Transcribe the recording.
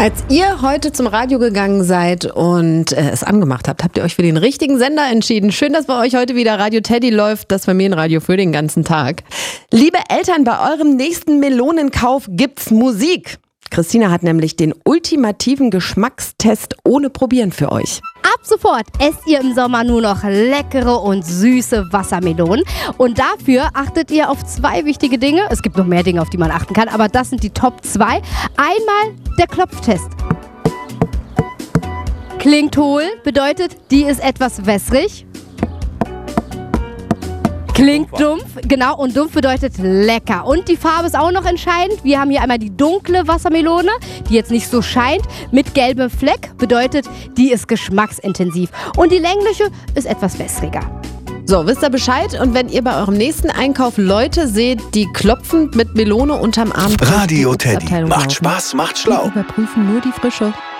Als ihr heute zum Radio gegangen seid und es angemacht habt, habt ihr euch für den richtigen Sender entschieden. Schön, dass bei euch heute wieder Radio Teddy läuft, das Familienradio für den ganzen Tag. Liebe Eltern, bei eurem nächsten Melonenkauf gibt's Musik. Christina hat nämlich den ultimativen Geschmackstest ohne Probieren für euch. Ab sofort esst ihr im Sommer nur noch leckere und süße Wassermelonen. Und dafür achtet ihr auf 2 wichtige Dinge. Es gibt noch mehr Dinge, auf die man achten kann, aber das sind die Top 2. Einmal der Klopftest. Klingt hohl, bedeutet, die ist etwas wässrig. Klingt dumpf, genau, und dumpf bedeutet lecker. Und die Farbe ist auch noch entscheidend. Wir haben hier einmal die dunkle Wassermelone, die jetzt nicht so scheint, mit gelbem Fleck, bedeutet, die ist geschmacksintensiv. Und die längliche ist etwas wässriger. So, wisst ihr Bescheid? Und wenn ihr bei eurem nächsten Einkauf Leute seht, die klopfend mit Melone unterm Arm... Radio Teddy. Macht Spaß, macht schlau. Wir überprüfen nur die Frische.